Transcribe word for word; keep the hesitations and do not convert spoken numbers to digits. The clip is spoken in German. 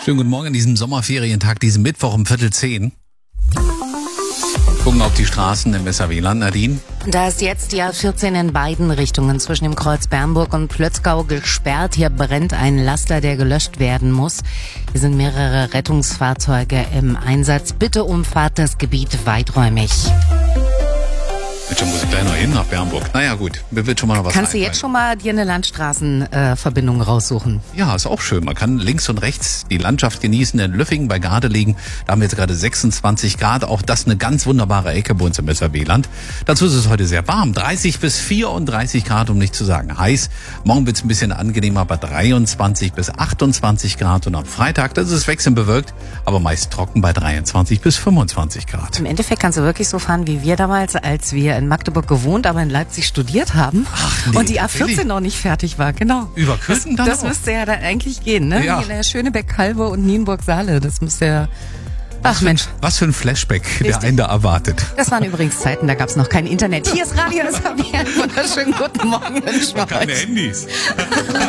Schönen guten Morgen an diesem Sommerferientag, diesem Mittwoch um Viertel zehn. Gucken auf die Straßen im S R W-Land, Nadine. Da ist jetzt die A vierzehn in beiden Richtungen zwischen dem Kreuz Bernburg und Plötzgau gesperrt. Hier brennt ein Laster, der gelöscht werden muss. Hier sind mehrere Rettungsfahrzeuge im Einsatz. Bitte umfahrt das Gebiet weiträumig. Jetzt muss ich gleich noch hin nach Bernburg. Naja gut, mir wird schon mal noch was Kannst du einfallen. jetzt schon mal dir eine Landstraßenverbindung äh, raussuchen? Ja, ist auch schön. Man kann links und rechts die Landschaft genießen. In Lüffingen bei Gardelegen, da haben wir jetzt gerade sechsundzwanzig Grad. Auch das eine ganz wunderbare Ecke bei uns im S R W-Land. Dazu ist es heute sehr warm. dreißig bis vierunddreißig Grad, um nicht zu sagen heiß. Morgen wird es ein bisschen angenehmer bei dreiundzwanzig bis achtundzwanzig Grad. Und am Freitag, das ist wechselnd bewölkt, aber meist trocken bei dreiundzwanzig bis fünfundzwanzig Grad. Im Endeffekt kannst du wirklich so fahren wie wir damals, als wir in Magdeburg gewohnt, aber in Leipzig studiert haben. Ach, nee, und die A vierzehn really? noch nicht fertig war, genau. Über Köthen dann Das auch? müsste ja dann eigentlich gehen, ne? Ja. In der Schönebeck-Halbe und Nienburg-Saale, das müsste ja... Ach Mensch, Was für ein Flashback, der Richtig. einen da erwartet. das waren übrigens Zeiten, da gab es noch kein Internet. Hier ist Radio S R W. Einen wunderschönen guten Morgen wünschen wir euch. Handys.